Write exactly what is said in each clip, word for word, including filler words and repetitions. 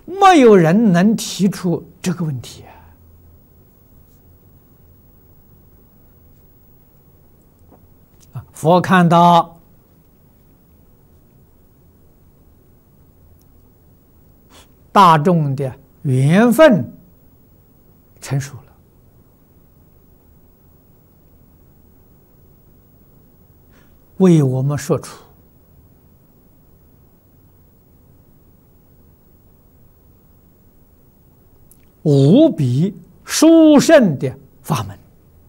没有人能提出这个问题啊！佛看到大众的缘分成熟了，为我们说出无比殊胜的法门，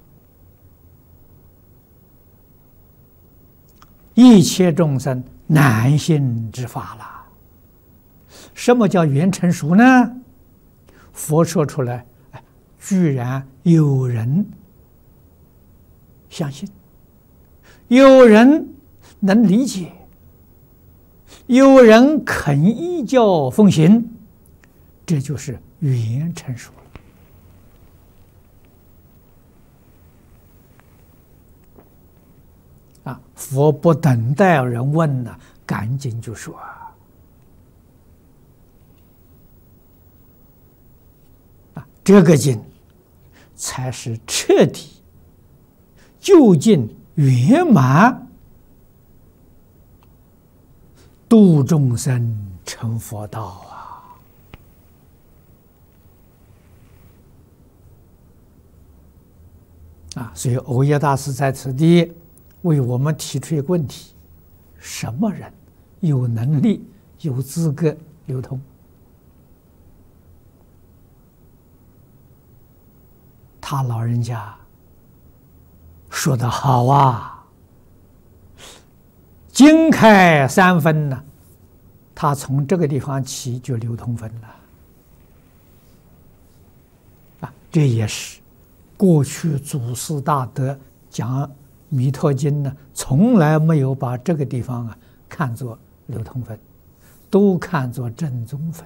一切众生难信之法了。什么叫缘成熟呢？佛说出来，居然有人相信，有人能理解，有人肯依教奉行，这就是缘成熟了。啊，佛不等待人问呢，赶紧就说啊，这个经才是彻底、究竟、圆满度众生成佛道啊！啊，所以耦耶大师在此地为我们提出一个问题：什么人有能力、有资格流通？他老人家说得好啊，经开三分呢，他从这个地方起就流通分了啊，这也是过去祖师大德讲《弥陀经》呢，从来没有把这个地方啊看作流通分，都看作正宗分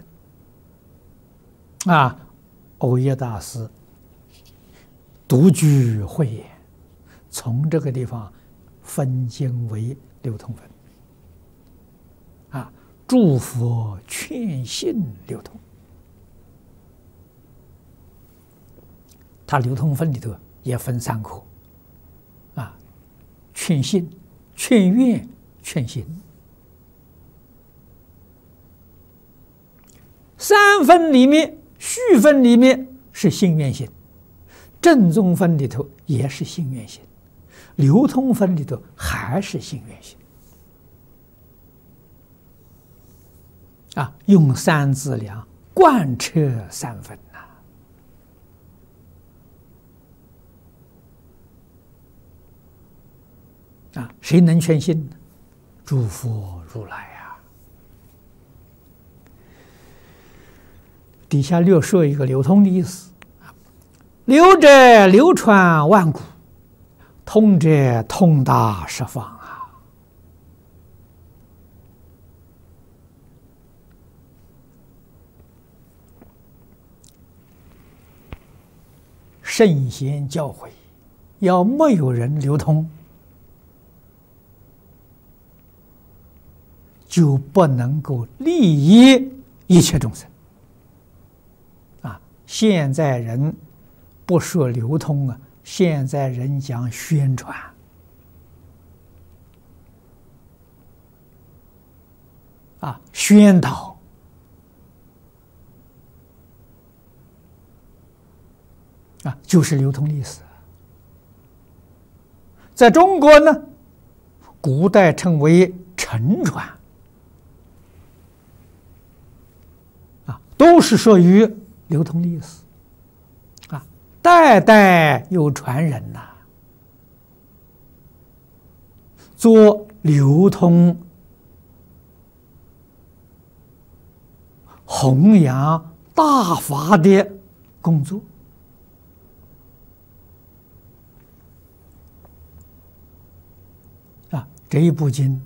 啊。耦耶大师独具慧眼，从这个地方分经为流通分啊，诸佛劝信流通。它流通分里头也分三科啊，劝信、劝愿、劝行。三分里面，续分里面是信愿行，正宗分里头也是信愿行，流通分里头还是信愿行啊，用三资粮贯彻三分呐、啊！啊，谁能劝信呢？诸佛如来呀、啊！底下略说一个流通的意思。流者流传万古，通者通达十方啊！圣贤教诲，要没有人流通，就不能够利益一切众生啊！现在人不说流通啊，现在人讲宣传啊，宣导啊，就是流通的意思。在中国呢，古代称为沉传啊，都是属于流通的意思。代代有传人呐、啊，做流通、弘扬大法的工作啊，这一部经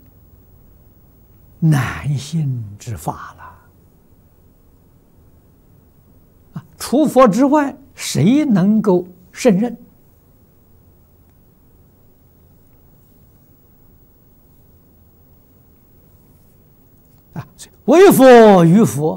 难信之法了啊，除佛之外，谁能够胜任啊？为佛于佛，